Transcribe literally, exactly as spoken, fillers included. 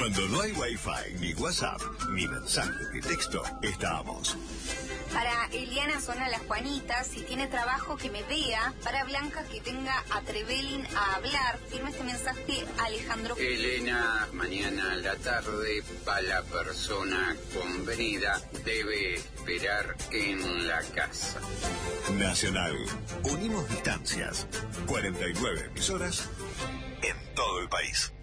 Cuando no hay wifi, ni WhatsApp, ni mensaje de texto, estamos. Para Eliana son a las Juanitas, si tiene trabajo que me vea. Para Blanca que venga a Trevelin a hablar. Firma este mensaje Alejandro. Elena, mañana a la tarde, para la persona convenida, debe esperar en la casa. Nacional. Unimos distancias. cuarenta y nueve emisoras en todo el país.